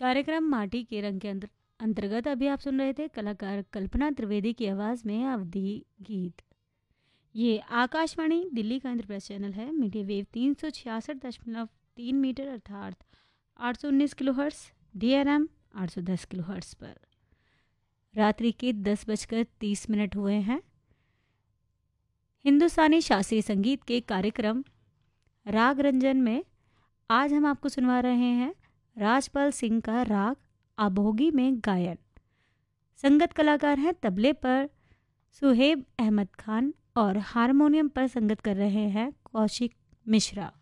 कार्यक्रम माटी के रंग के अंतर्गत अभी आप सुन रहे थे कलाकार कल्पना त्रिवेदी की आवाज़ में अवधि गीत। ये आकाशवाणी दिल्ली का इंद्रप्रस्थ चैनल है। मीडिया वेव 366.3 मीटर अर्थात 819 किलोहर्ट्ज़, DRM 810 किलोहर्ट्ज़ पर रात्रि के 10:30 हुए हैं। हिंदुस्तानी शास्त्रीय संगीत के कार्यक्रम राग रंजन में आज हम आपको सुनवा रहे हैं राजपाल सिंह का राग आबोगी में गायन। संगत कलाकार हैं तबले पर सुहेब अहमद खान और हारमोनियम पर संगत कर रहे हैं कौशिक मिश्रा।